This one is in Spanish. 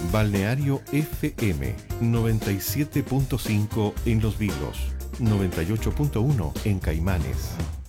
Balneario FM 97.5 en Los Vilos, 98.1 en Caimanes.